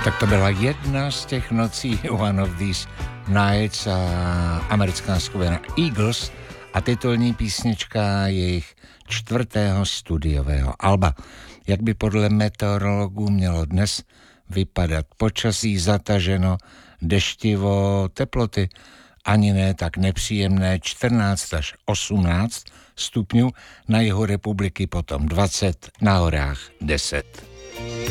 Tak to byla jedna z těch nocí One of These Nights a americká skupina Eagles a titulní písnička jejich 4. studiového alba. Jak by podle meteorologů mělo dnes vypadat počasí, zataženo, deštivo, teploty ani ne tak nepříjemné 14 až 18 stupňů, na jihu republiky potom 20, na horách 10.